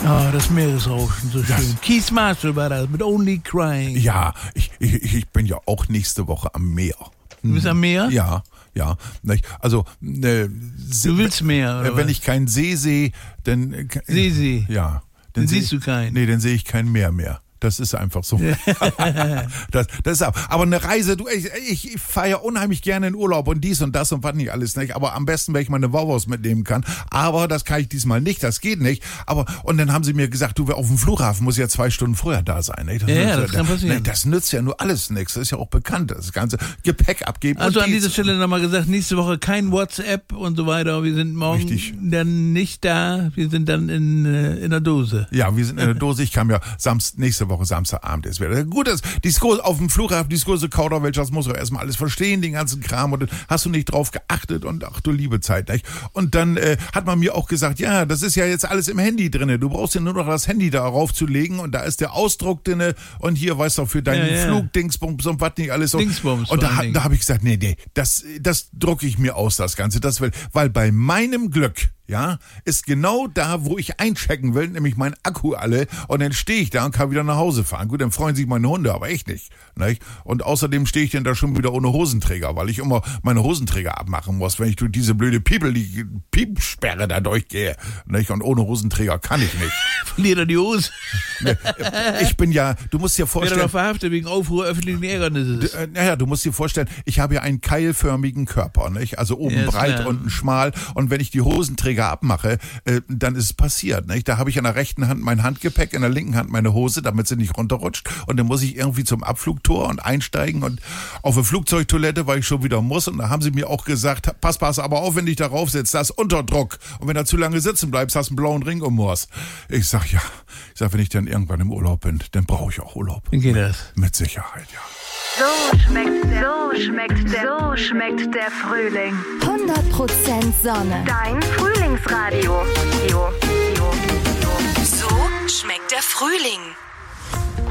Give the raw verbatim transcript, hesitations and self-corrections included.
Ah, das Meeresrauschen, so schön. Keith Marshall war das, mit Only Crying. Ja, ich, ich, ich bin ja auch nächste Woche am Meer. Du bist am Meer? Ja, ja. Also, äh, du willst mehr, oder wenn was? ich keinen See sehe, dann... Äh, See, See. Ja. Dann seh, siehst du keinen. Nee, dann sehe ich kein Meer mehr. Das ist einfach so. das, das ist aber, aber eine Reise, du, ich, ich fahre ja unheimlich gerne in Urlaub und dies und das und was nicht alles, nicht? Aber am besten, wenn ich mal eine Wauwurst mitnehmen kann. Aber das kann ich diesmal nicht, das geht nicht. Aber, und dann haben sie mir gesagt, du, auf dem Flughafen muss ja zwei Stunden vorher da sein. Nicht? Das ja, nützt, ja, das kann passieren. Nicht? Das nützt ja nur alles nichts. Das ist ja auch bekannt, das ganze Gepäck abgeben. Also und an dies. dieser Stelle nochmal gesagt, nächste Woche kein WhatsApp und so weiter. Wir sind morgen Richtig. dann nicht da. Wir sind dann in, in der Dose. Ja, wir sind in der Dose. Ich kam ja Samst, nächste Woche Samstagabend ist wieder. Gut, das, dieses große, auf dem Flughafen, dieses große Kauderwelsch, das muss man erstmal alles verstehen, den ganzen Kram, und dann hast du nicht drauf geachtet und ach du liebe Zeit, nicht? Und dann äh, hat man mir auch gesagt, ja, das ist ja jetzt alles im Handy drinne. Du brauchst ja nur noch das Handy darauf zu legen und da ist der Ausdruck drinne und hier, weißt du, für deinen ja, ja. Flugdingsbums und was nicht alles so. Dingsbums und da, vor allen Dingen. da habe ich gesagt, nee, nee, das, das drucke ich mir aus, das Ganze, das will, weil bei meinem Glück, ja, ist genau da, wo ich einchecken will, nämlich mein Akku alle, und dann stehe ich da und kann wieder nach Hause fahren. Gut, dann freuen sich meine Hunde, aber ich nicht, nicht? Und außerdem stehe ich dann da schon wieder ohne Hosenträger, weil ich immer meine Hosenträger abmachen muss, wenn ich durch diese blöde Piepel, die Piepsperre da durchgehe, nicht? Und ohne Hosenträger kann ich nicht. Verliert er die Hose. Ich bin ja, du musst dir Wird er vorstellen... doch verhaftet wegen Aufruhr öffentlichen Ärgernisses. D- Naja, du musst dir vorstellen, ich habe ja einen keilförmigen Körper, nicht? Also oben Ja, ist breit, klar. unten schmal. Und wenn ich die Hosenträger abmache, äh, dann ist es passiert, nicht? Da habe ich in der rechten Hand mein Handgepäck, in der linken Hand meine Hose, damit sie nicht runterrutscht. Und dann muss ich irgendwie zum Abflugtor und einsteigen und auf eine Flugzeugtoilette, weil ich schon wieder muss. Und da haben sie mir auch gesagt, pass, pass aber auf, wenn dich darauf setzt, da ist Unterdruck. Und wenn du zu lange sitzen bleibst, hast du einen blauen Ring um Moors. Ich sag, ja, ich sag, wenn ich dann irgendwann im Urlaub bin, dann brauche ich auch Urlaub. Wie geht das? Mit Sicherheit, ja. So schmeckt der, so schmeckt der, so schmeckt der Frühling. hundert Prozent Sonne. Dein Frühlingsradio.